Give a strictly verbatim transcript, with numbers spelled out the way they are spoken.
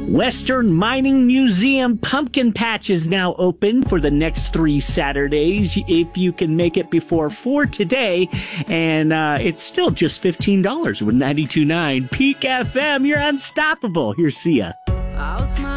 Western Mining Museum Pumpkin Patch is now open for the next three Saturdays if you can make it before four today. And uh, it's still just fifteen dollars with ninety-two point nine Peak F M. You're unstoppable. Here, see ya.